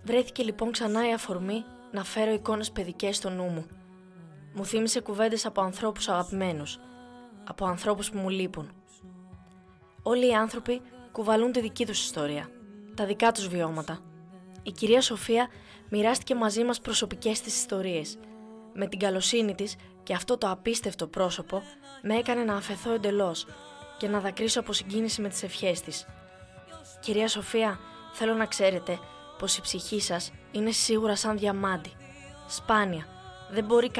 Βρέθηκε λοιπόν ξανά η αφορμή να φέρω εικόνες παιδικές στο νου μου. Μου θύμισε κουβέντες από ανθρώπους αγαπημένους, από ανθρώπους που μου λείπουν. Όλοι οι άνθρωποι κουβαλούν τη δική τους ιστορία, τα δικά τους βιώματα. Η κυρία Σοφία μοιράστηκε μαζί μας προσωπικές της ιστορίες. Με την καλοσύνη της και αυτό το απίστευτο πρόσωπο με έκανε να αφεθώ εντελώς και να δακρύσω από συγκίνηση με τις ευχές της. Κυρία Σοφία, θέλω να ξέρετε πως η ψυχή σας είναι σίγουρα σαν διαμάντι. Σπάνια, δεν μπορεί